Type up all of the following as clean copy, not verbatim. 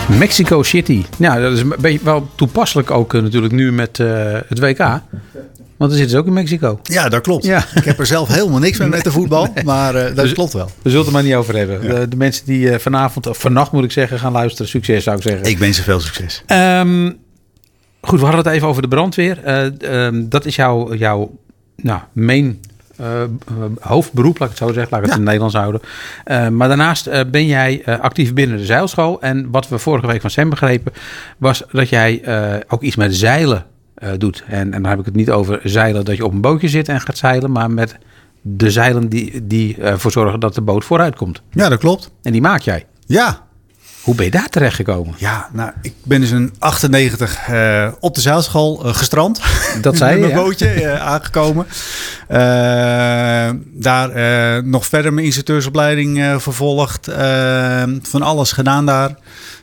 Mexico City. Nou, dat is een beetje wel toepasselijk ook natuurlijk nu met het WK. Want dan zitten ze ook in Mexico. Ja, dat klopt. Ja. Ik heb er zelf helemaal niks mee met de voetbal. Nee. Maar dat klopt wel. We zullen het er maar niet over hebben. Ja. De mensen die vannacht moet ik zeggen, gaan luisteren. Succes zou ik zeggen. Ik wens ze veel succes. Goed, we hadden het even over de brandweer. Dat is jouw main hoofdberoep, laat ik het zo zeggen. Laat ik het in het Nederlands houden. Maar daarnaast ben jij actief binnen de zeilschool. En wat we vorige week van Sam begrepen, was dat jij ook iets met zeilen doet. En dan heb ik het niet over zeilen dat je op een bootje zit en gaat zeilen, maar met de zeilen die ervoor zorgen dat de boot vooruit komt. Ja, dat klopt. En die maak jij. Ja. Hoe ben je daar terecht gekomen? Ja, nou, ik ben dus in 98 op de zeilschool gestrand. Dat zei je, met mijn bootje aangekomen. Daar nog verder mijn instructeursopleiding vervolgd. Van alles gedaan daar.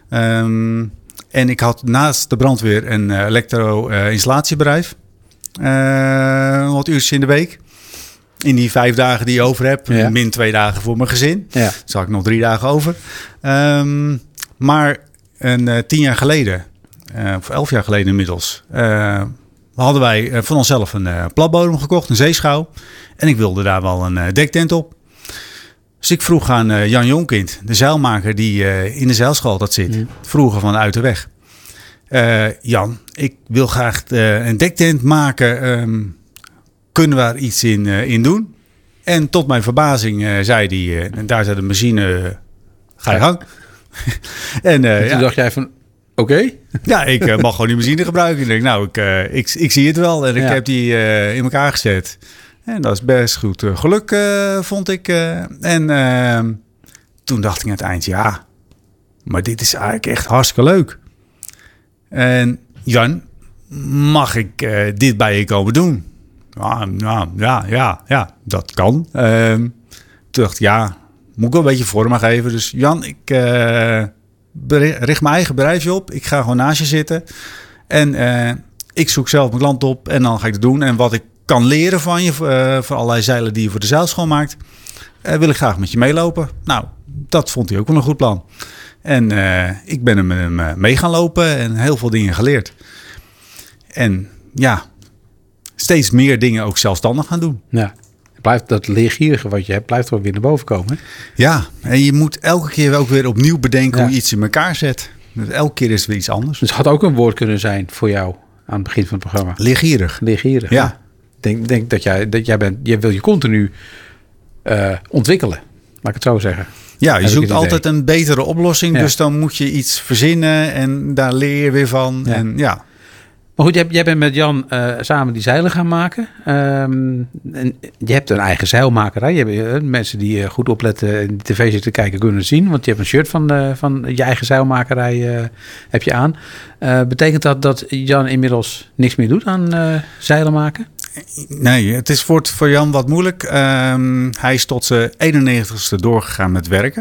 En ik had naast de brandweer een elektro-installatiebedrijf. Wat uurtjes in de week. In die 5 dagen die je over hebt. Ja. Min 2 dagen voor mijn gezin. Ja. Dus had ik nog 3 dagen over. Maar 10 jaar geleden, of 11 jaar geleden inmiddels, hadden wij van onszelf een platbodem gekocht, een zeeschouw. En ik wilde daar wel een dektent op. Dus ik vroeg aan Jan Jonkind, de zeilmaker die in de zeilschool dat zit, vroeger van uit de weg. Jan, ik wil graag een dektent maken. Kunnen we daar iets in doen? En tot mijn verbazing zei hij, daar zit de machine, ga je gang. En toen dacht jij van, oké. Ja, ik mag gewoon die machine gebruiken. Ik denk, nou, ik zie het wel. En ik heb die in elkaar gezet. En dat is best goed geluk, vond ik. En toen dacht ik aan het eind, ja, maar dit is eigenlijk echt hartstikke leuk. En Jan, mag ik dit bij je komen doen? Ja, dat kan. Toen dacht ik, ja, moet ik wel een beetje vorm geven. Dus Jan, ik richt mijn eigen bedrijfje op. Ik ga gewoon naast je zitten. En ik zoek zelf mijn klant op. En dan ga ik het doen. En wat ik kan leren van je, voor allerlei zeilen die je voor de zeilschool maakt, wil ik graag met je meelopen. Nou, dat vond hij ook wel een goed plan. En ik ben hem mee gaan lopen en heel veel dingen geleerd. En ja, steeds meer dingen ook zelfstandig gaan doen. Ja, blijft dat leergierige wat je hebt, blijft er weer naar boven komen. Hè? Ja, en je moet elke keer ook weer opnieuw bedenken hoe je iets in elkaar zet. Dus elke keer is het weer iets anders. Dus het had ook een woord kunnen zijn voor jou aan het begin van het programma. Leergierig. Leergierig, ja. Denk dat jij wil je continu ontwikkelen, laat ik het zo zeggen. Ja, je zoekt altijd een betere oplossing. Ja. Dus dan moet je iets verzinnen en daar leer je weer van. Ja. En ja. Maar goed, jij bent met Jan samen die zeilen gaan maken. En je hebt een eigen zeilmakerij. Je hebt, mensen die goed opletten en de tv zitten kijken kunnen het zien. Want je hebt een shirt van je eigen zeilmakerij heb je aan. Betekent dat Jan inmiddels niks meer doet aan zeilen maken? Nee, het is voor Jan wat moeilijk. Hij is tot zijn 91ste doorgegaan met werken.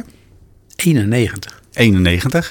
91.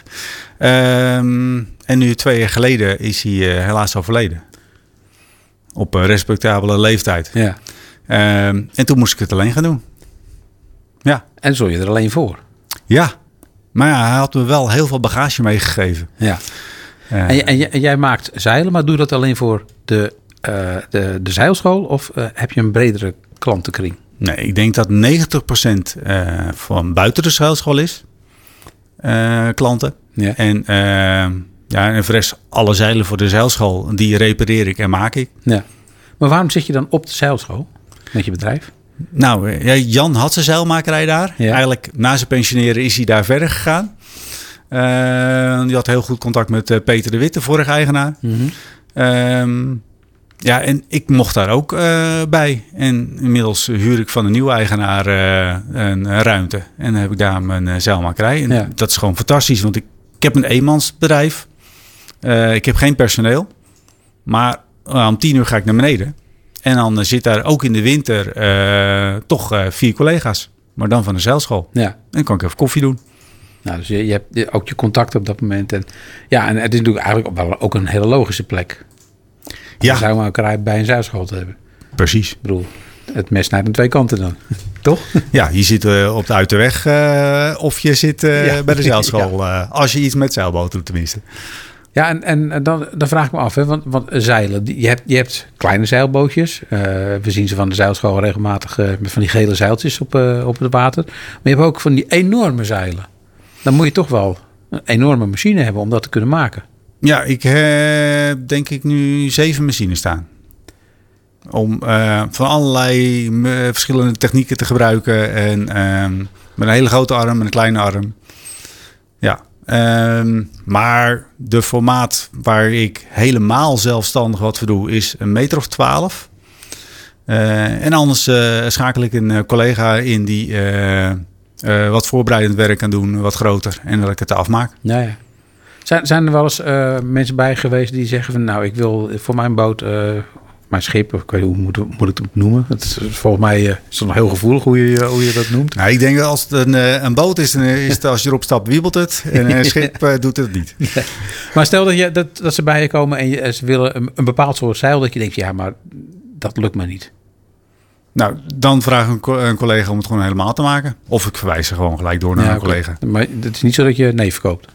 En nu 2 jaar geleden is hij helaas overleden. Op een respectabele leeftijd. Ja. En toen moest ik het alleen gaan doen. Ja. En zor je er alleen voor? Ja. Maar ja, hij had me wel heel veel bagage meegegeven. Ja. En jij maakt zeilen, maar doe je dat alleen voor de zeilschool? Of heb je een bredere klantenkring? Nee, ik denk dat 90% van buiten de zeilschool is. Klanten. Ja. En voor rest alle zeilen voor de zeilschool, die repareer ik en maak ik. Ja. Maar waarom zit je dan op de zeilschool met je bedrijf? Nou, Jan had zijn zeilmakerij daar. Ja. Eigenlijk na zijn pensioneren is hij daar verder gegaan. Die had heel goed contact met Peter de Wit, de vorige eigenaar. Mm-hmm. Ja, en ik mocht daar ook bij. En inmiddels huur ik van een nieuwe eigenaar een ruimte. En dan heb ik daar mijn zeilmakerij. En dat is gewoon fantastisch, want ik heb een eenmansbedrijf. Ik heb geen personeel. Maar om 10 uur ga ik naar beneden. En dan zit daar ook in de winter toch 4 collega's. Maar dan van de zeilschool. Ja. En dan kan ik even koffie doen. Nou, dus je hebt ook je contact op dat moment. En het is natuurlijk eigenlijk wel ook een hele logische plek. Ja. Een zeilmakerij bij een zeilschool te hebben. Precies. Ik bedoel, het mes snijdt aan 2 kanten dan. Toch? Ja, je zit op de Uiterweg of je zit bij de zeilschool. Ja. Als je iets met zeilboot doet tenminste. Ja, en dan vraag ik me af, hè, want zeilen, je hebt kleine zeilbootjes. We zien ze van de zeilschool regelmatig met van die gele zeiltjes op het water. Maar je hebt ook van die enorme zeilen. Dan moet je toch wel een enorme machine hebben om dat te kunnen maken. Ja, ik heb denk ik nu 7 machines staan. Om van allerlei verschillende technieken te gebruiken. En met een hele grote arm en een kleine arm. Ja. Maar de formaat waar ik helemaal zelfstandig wat voor doe is 1 meter of 12. En anders schakel ik een collega in die wat voorbereidend werk kan doen, wat groter. En dat ik het afmaak. Ja. Zijn er wel eens mensen bij geweest die zeggen van nou, ik wil voor mijn boot, mijn schip, of ik weet niet, hoe moet ik het noemen? Het is, volgens mij is het nog heel gevoelig hoe je dat noemt. Nou, ik denk dat als het een boot is, dan is het als je erop stapt, wiebelt het. En een schip doet het niet. Ja. Maar stel dat ze bij je komen en ze willen een bepaald soort zeil, dat je denkt, ja, maar dat lukt me niet. Nou, dan vraag ik een collega om het gewoon helemaal te maken. Of ik verwijs ze gewoon gelijk door naar een collega. Maar het is niet zo dat je nee verkoopt?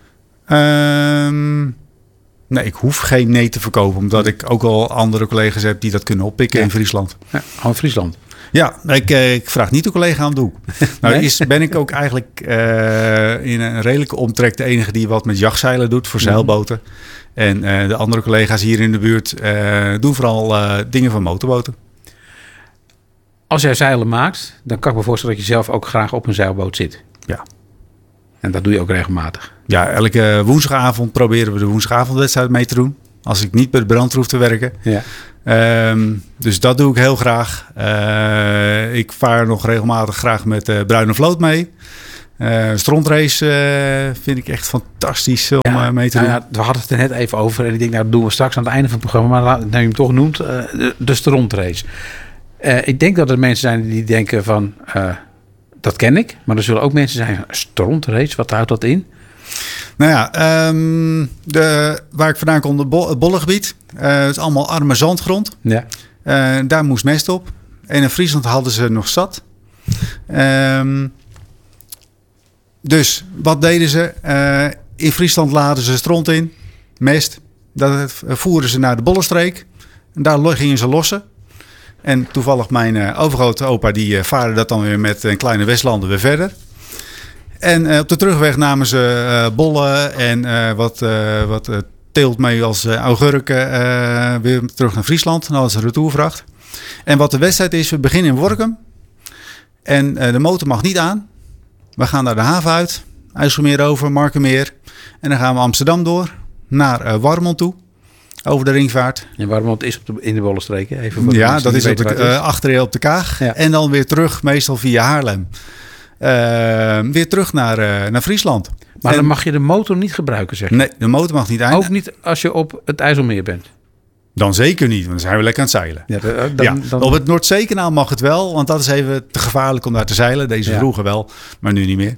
Nee, ik hoef geen nee te verkopen. Omdat ik ook al andere collega's heb die dat kunnen oppikken in Friesland. Ja, in Friesland. Ja, ik vraag niet de collega aan het doen. Nou, ben ik ook eigenlijk in een redelijke omtrek de enige die wat met jachtzeilen doet voor zeilboten. En de andere collega's hier in de buurt doen vooral dingen van motorboten. Als jij zeilen maakt, dan kan ik me voorstellen dat je zelf ook graag op een zeilboot zit. Ja. En dat doe je ook regelmatig. Ja, elke woensdagavond proberen we de woensdagavondwedstrijd mee te doen. Als ik niet bij de brand hoef te werken. Ja. Dus dat doe ik heel graag. Ik vaar nog regelmatig graag met de Bruine Vloot mee. Strontrace vind ik echt fantastisch om mee te doen. Ja, we hadden het er net even over. En ik denk, nou, dat doen we straks aan het einde van het programma. Maar nu je hem toch noemt, de Strontrace. Ik denk dat er mensen zijn die denken van, dat ken ik. Maar er zullen ook mensen zijn, Strontrace, wat houdt dat in? Nou ja, waar ik vandaan kom, het Bollengebied. Het is allemaal arme zandgrond. Ja. Daar moest mest op. En in Friesland hadden ze nog zat. Dus wat deden ze? In Friesland laden ze stront in, mest. Dat voeren ze naar de Bollenstreek. En daar gingen ze lossen. En toevallig mijn overgrote opa, die vaarde dat dan weer met een kleine Westlanden weer verder. En op de terugweg namen ze bollen en wat teelt mee als augurken weer terug naar Friesland. Dan hadden ze een retourvracht. En wat de wedstrijd is, we beginnen in Workum. En de motor mag niet aan. We gaan naar de haven uit. IJsselmeer over, Markenmeer. En dan gaan we Amsterdam door naar Warmond toe. Over de ringvaart. En Warmond is in de Bollenstreek. Ja, dat is achterin op de Kaag. Ja. En dan weer terug, meestal via Haarlem. Weer terug naar Friesland. Maar dan mag je de motor niet gebruiken, zeg je? Nee, de motor mag niet aan. Ook niet als je op het IJsselmeer bent? Dan zeker niet, want dan zijn we lekker aan het zeilen. Ja, dan... Op het Noordzeekanaal mag het wel, want dat is even te gevaarlijk om daar te zeilen. Deze vroeger wel, maar nu niet meer.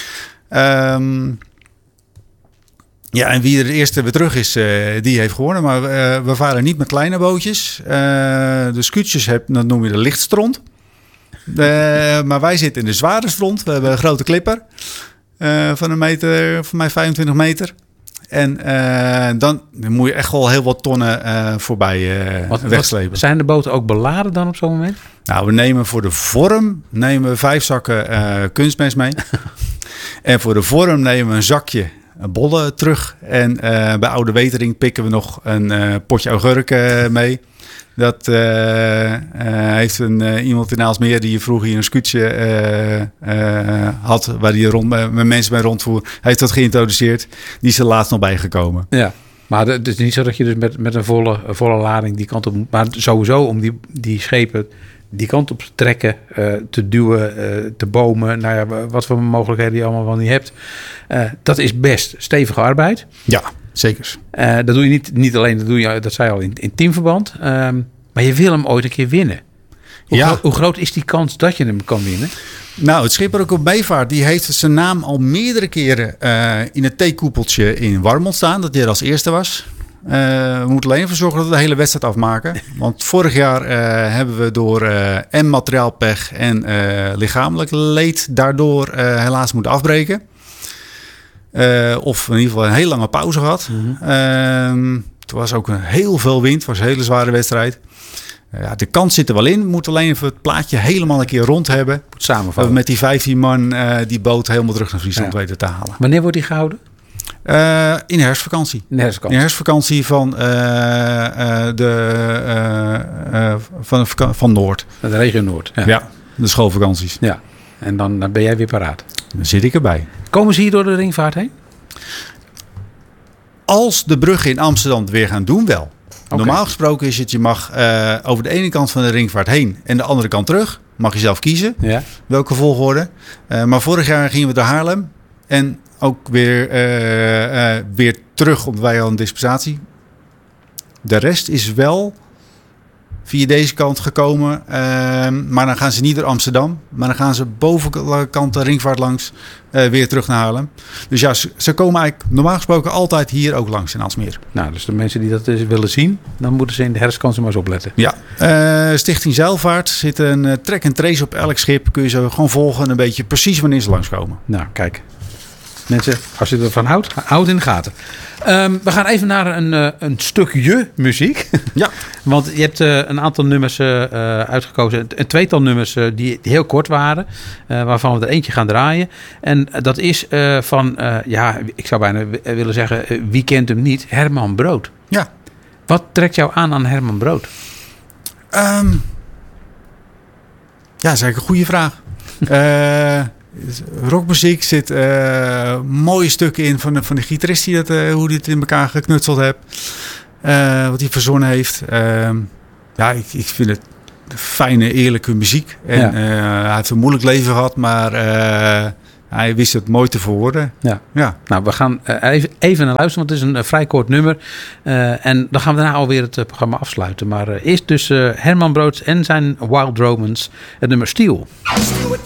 Ja, en wie er de eerste weer terug is, die heeft gewonnen. Maar we varen niet met kleine bootjes. De scootjes, dat noem je de lichtstront. Maar wij zitten in de zware stront. We hebben een grote klipper van een meter, voor mij 25 meter. En dan moet je echt wel heel wat tonnen voorbij wegslepen. Zijn de boten ook beladen dan op zo'n moment? Nou, we nemen voor de vorm 5 zakken kunstmest mee. En voor de vorm nemen we een zakje bollen terug. En bij Oude Wetering pikken we nog een potje augurken mee. Dat heeft iemand in Aalsmeer die vroeger hier een scootje had, waar hij met mensen bij rondvoer. Hij heeft dat geïntroduceerd. Die is er laatst nog bijgekomen. Ja, maar het is niet zo dat je dus met een volle lading die kant op moet. Maar sowieso om die schepen die kant op te trekken, te duwen, te bomen. Nou ja, wat voor mogelijkheden je allemaal wel niet hebt. Dat is best stevige arbeid. Ja, zeker. Dat doe je niet alleen, dat zei je al, in teamverband. Maar je wil hem ooit een keer winnen. Hoe groot is die kans dat je hem kan winnen? Nou, het schip op Meevaart, die heeft zijn naam al meerdere keren in het theekoepeltje in Warmond staan. Dat hij er als eerste was. We moeten alleen ervoor zorgen dat we de hele wedstrijd afmaken. Want vorig jaar hebben we door en materiaalpech en lichamelijk leed daardoor helaas moeten afbreken. Of in ieder geval een hele lange pauze gehad. Toen was ook heel veel wind. Het was een hele zware wedstrijd. De kans zit er wel in. We moeten alleen even het plaatje helemaal een keer rond hebben. Samenvallen. Dat we met die 15 man die boot helemaal terug naar Friesland weten te halen. Wanneer wordt die gehouden? In de herfstvakantie. In de herfstvakantie van Noord. De regio Noord. Ja, de schoolvakanties. Ja, en dan ben jij weer paraat. Dan zit ik erbij. Komen ze hier door de ringvaart heen? Als de bruggen in Amsterdam het weer gaan doen, wel. Okay. Normaal gesproken is het, je mag over de ene kant van de ringvaart heen en de andere kant terug. Mag je zelf kiezen welke volgorde. Maar vorig jaar gingen we naar Haarlem en ook weer terug, omdat wij al een dispensatie. De rest is wel via deze kant gekomen. Maar dan gaan ze niet door Amsterdam. Maar dan gaan ze bovenkant de ringvaart langs weer terug naar Haarlem. Dus ja, ze komen eigenlijk normaal gesproken altijd hier ook langs in Aalsmeer. Nou, dus de mensen die dat willen zien, dan moeten ze in de herfstvakantie maar eens opletten. Ja, Stichting Zeilvaart zit een track en trace op elk schip. Kun je ze gewoon volgen en een beetje precies wanneer ze langskomen. Nou, kijk. Mensen, als je ervan houdt, houd in de gaten. We gaan even naar een stukje muziek. Ja. Want je hebt een aantal nummers uitgekozen. Een tweetal nummers die heel kort waren. Waarvan we er eentje gaan draaien. En dat is van, ik zou bijna willen zeggen, wie kent hem niet? Herman Brood. Ja. Wat trekt jou aan Herman Brood? Dat is eigenlijk een goede vraag. Rockmuziek zit mooie stukken in van de gitarist die hoe hij het in elkaar geknutseld heeft. Wat hij verzonnen heeft. Ik vind het fijne, eerlijke muziek. En hij heeft een moeilijk leven gehad, maar hij wist het mooi te verwoorden. Ja. Nou, we gaan even naar luisteren, want het is een vrij kort nummer. En dan gaan we daarna alweer het programma afsluiten. Maar eerst dus Herman Brood en zijn Wild Romance, het nummer Steel. Steel